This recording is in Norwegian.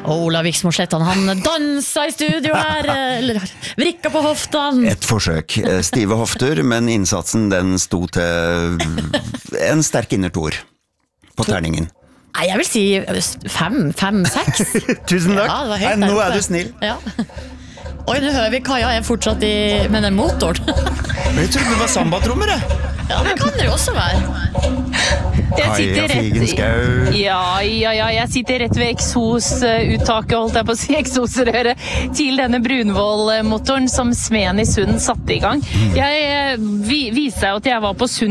Ola Viksmorslettan, han dansa I studio her, eller vrikka på hoftene. Et forsøk. Stive hofter, men innsatsen den sto til en sterk innertor på terningen. Nei, jeg vil si 5, 6. Tusen takk. Ja, det var helt Nei, nå der oppe. du snill. Ja. Oi, nå hører vi Kaja fortsatt med den motoren. Jeg trodde det var sambatrommer, jeg. Ja, det kan det jo også være. Jeg sitter Kaja Figenschou. jeg sitter rett ved eksosuttaket, holdt jeg på å si, eksosrøret til denne Brunvoll-motoren som smeden I Sund satte I gang. Jeg viser seg at jeg var på Sund